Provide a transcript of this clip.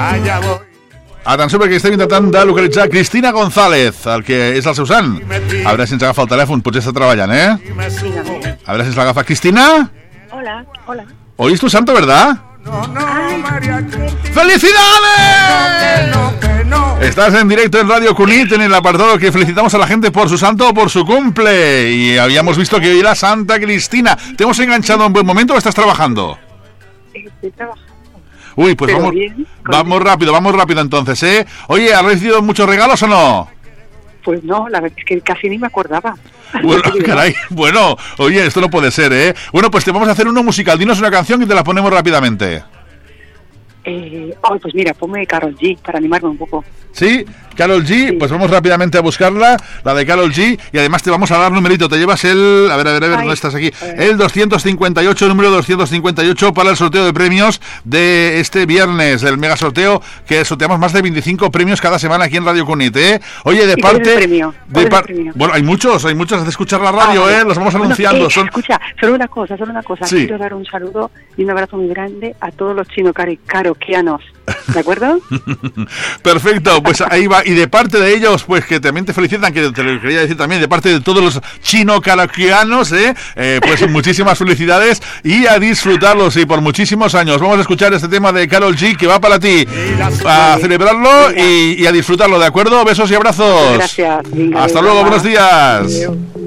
Atenció, perquè estem intentant de localitzar Cristina González, el que és el seu sant. A veure si ens agafa el telèfon, potser està treballant, A veure si ens l'agafa. Cristina. Hola. Hoy es tu santo, ¿verdad? ¡Felicidades! Estás en directo en Radio Cunit, en el apartado que felicitamos a la gente por su santo o por su cumple. Y habíamos visto que hoy era Santa Cristina. ¿Te hemos enganchado en buen momento o estás trabajando? Estoy trabajando. Uy, pues vamos rápido entonces, Oye, ¿has recibido muchos regalos o no? Pues no, la verdad es que casi ni me acordaba. Bueno, caray, bueno, oye, esto no puede ser, Bueno, pues te vamos a hacer uno musical, dinos una canción y te la ponemos rápidamente. Pues mira, ponme Karol G para animarme un poco. ¿Sí? Karol G, sí. Pues vamos rápidamente a buscarla, la de Karol G, y además te vamos a dar numerito, te llevas el... A ver, ¿dónde estás aquí? El 258, número 258 para el sorteo de premios de este viernes, del mega sorteo, que sorteamos más de 25 premios cada semana aquí en Radio Cunit, Oye, de parte... ¿Cuál es el premio? Bueno, hay muchos, de escuchar la radio, Los vamos anunciando. Escucha, solo una cosa. Sí. Quiero dar un saludo y un abrazo muy grande a todos los chino-caroquianos, ¿de acuerdo? Perfecto, pues ahí va. Y de parte de ellos, pues que también te felicitan, que te lo quería decir también, de parte de todos los chino-caroquianos, pues muchísimas felicidades y a disfrutarlos, y por muchísimos años. Vamos a escuchar este tema de Karol G, que va para ti, a celebrarlo y a disfrutarlo, ¿de acuerdo? Besos y abrazos. Gracias. Hasta luego, buenos días. Adiós.